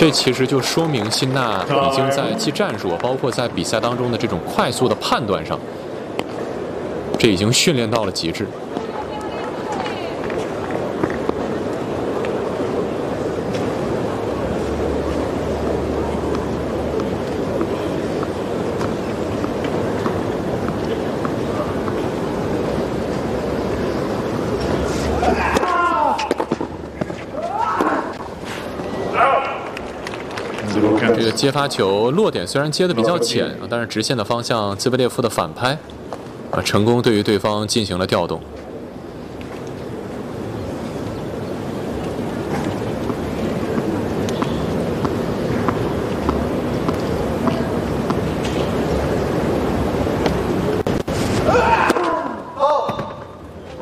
这其实就说明辛纳已经在技战术，包括在比赛当中的这种快速的判断上，这已经训练到了极致。这个接发球落点虽然接的比较浅，但是直线的方向，兹维列夫的反拍，成功对于对方进行了调动。